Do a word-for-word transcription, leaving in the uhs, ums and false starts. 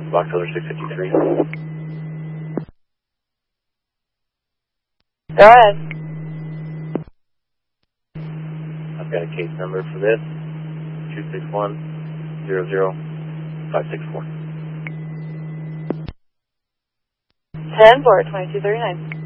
Box color six fifty-three. Go ahead. I've got a case number for this, two six one zero zero five six four. ten four, twenty-two thirty-nine.